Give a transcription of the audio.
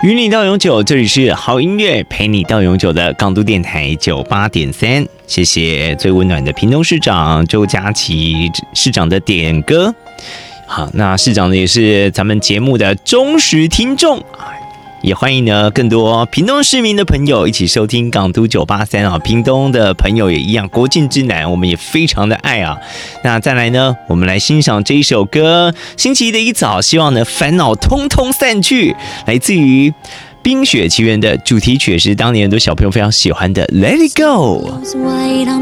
与你到永久，这里是好音乐陪你到永久的港都电台98.3，谢谢最温暖的屏东市长周佳琪市长的点歌。好，那市长呢也是咱们节目的忠实听众，也欢迎呢更多屏东市民的朋友一起收听港都983啊，屏东的朋友也一样，国境之南我们也非常的爱啊。那再来呢，我们来欣赏这一首歌，星期一的一早，希望呢烦恼通通散去，来自于《冰雪奇缘》的主题曲，是当年很多小朋友非常喜欢的《Let It Go》。